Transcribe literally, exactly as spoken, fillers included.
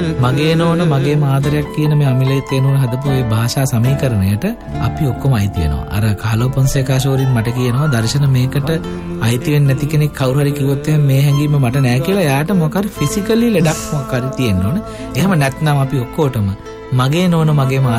මගේ නෝන මගේ ආදරයක් කියන මේ අමිලේ තේනෝන හදපු මේ භාෂා සමීකරණයට අපි ඔක්කොම අයිති වෙනවා. අර කාලෝ පොන්සේකා ෂෝරින් මට කියනවා දර්ශන මේකට අයිති වෙන්නේ නැති කෙනෙක් කවුරු හරි කිව්වොත් එහෙනම් මේ හැඟීම මට නෑ කියලා. යාට මොකක් හරි ෆිසිකලි ලෙඩක් මොකක් හරි තියෙන්න ඕන. එහෙම නැත්නම් අපි ඔක්කොටම මගේ නෝන මගේ